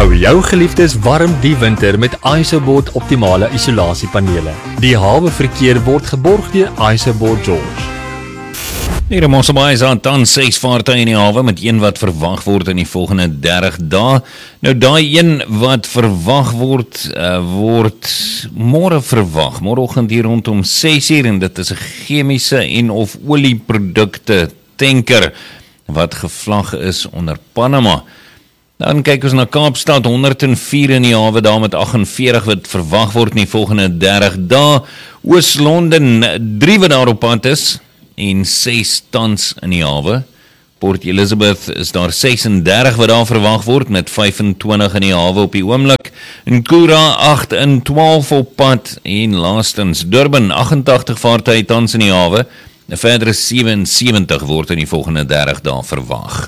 Hou jou geliefdes warm die winter met ISOBORD optimale isolasiepanele. Die haweverkeer word geborg deur ISOBORD George. Hier in Mosselbaai is aan tans 6 vaartuie in die hawe met een wat verwag word in die volgende 30 dae. Nou daai een wat verwag word, word môre verwag. Môreoggend hier rondom 6:00 en dit is 'n chemiese en of olieprodukte tanker wat gevlag is onder Panama. Dan kyk ons na Kaapstad, 104 in die hawe daar met 48 wat verwag word in die volgende 30 dae. Oos-London, 3 wat daar op pad is en 6 tans in die hawe. Port Elizabeth is daar 36 wat daar verwag word met 25 in die hawe op die oomblik. En Kura 8 en 12 op pad en laastens Durban 88 vaartuie tans in die hawe. 'n verdere 77 word in die volgende 30 dae verwag.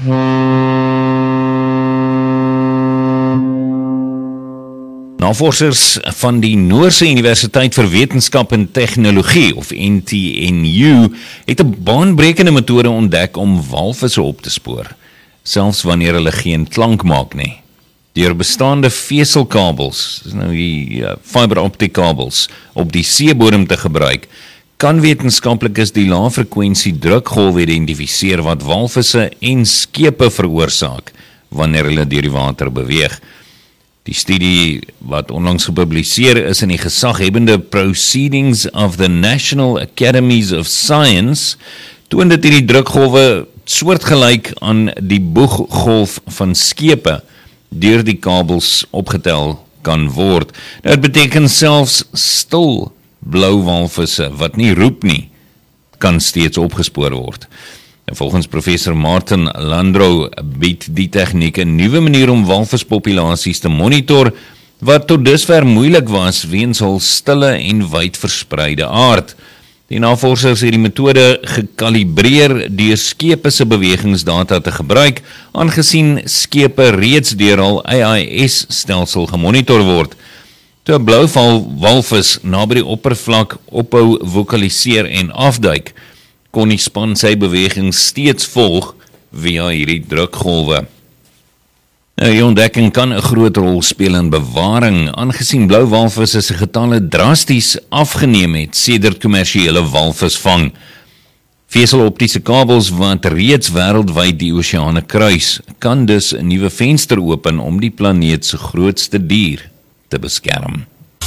Navorsers van die Noorse Universiteit vir Wetenskap en Tegnologie, of NTNU, het 'n baanbrekende metode ontdek om walvisse op te spoor, selfs wanneer hulle geen klank maak nie. Deur bestaande veselkabels, dis nou die fiber-optic kabels, op die seebodem te gebruik, kan wetenskaplikes die lae-frekwensie drukgolwe identifiseer wat walvisse en skepe veroorsaak wanneer hulle deur die water beweeg. Die studie wat onlangs gepubliseer is in die gesaghebende Proceedings of the National Academies of Science, toon dit hierdie drukgolwe soortgelyk aan die boeggolf van skepe deur die kabels opgetel kan word. Dit beteken selfs stil blou walvisse wat nie roep nie, kan steeds opgespoor word. En volgens professor Martin Landro bied die tegniek 'n nuwe manier om walvispopulasies te monitor, wat tot dusver moeilik was weens hul stille en wyd verspreide aard. Die navorsers het die metode gekalibreer deur skepe se bewegingsdata te gebruik, aangesien skepe reeds deur hul AIS-stelsel gemonitor word. Toe 'n blauwval walvis naby die oppervlak ophou vokaliseer en afduik, kon die span sy beweging steeds volg via hierdie drukgolwe. Nou, die ontdekking kan 'n groot rol speel in bewaring, aangesien blou walvisse se getalle drasties afgeneem het sedert kommersiële walvisvang. Veseloptiese kabels wat reeds wêreldwyd die oseane kruis, kan dus 'n nuwe venster open om die planeet se grootste dier te beskerm.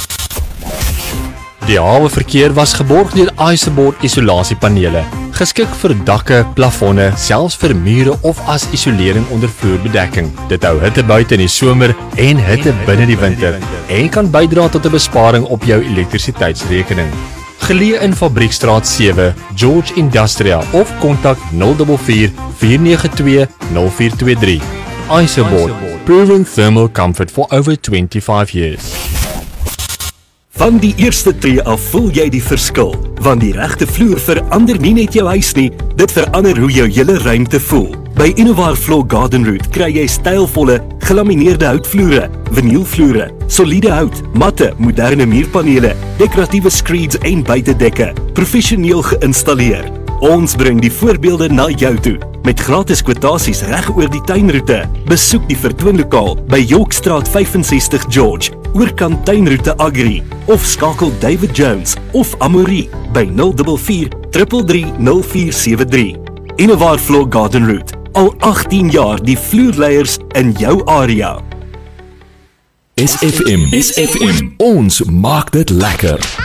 Die haweverkeer was geborg deur ISOBORD isolasiepanele, geskik vir dakke, plafonne, selfs vir mure of as isolering onder vloerbedekking. Dit hou hitte buite in die somer en hitte binne die winter en kan bydra tot 'n besparing op jou elektrisiteitsrekening. Geleë in Fabriekstraat 7, George Industria of kontak 044 492 0423. ISOBORD, proving thermal comfort for over 25 years. Van die eerste tree af voel jy die verskil, want die regte vloer verander nie net jou huis nie, dit verander hoe jou hele ruimte voel. By Innovar Floor Garden Route kry jy stylvolle, gelamineerde houtvloere, vinylvloere, soliede hout, matte, moderne muurpanele, dekoratiewe screeds en buitedekke, professioneel geïnstalleer. Ons bring die voorbeelde na jou toe, met gratis kwotasies reg oor die tuinroete. Besoek die vertoonlokaal by Yorkstraat 65 George, oorkant tuinroete Agri, of skakel David Jones of Amaury by 044 333 0473. Innovar Floor Garden Route, al 18 jaar die vloerleiers in jou area. SFM, ons maak dit lekker.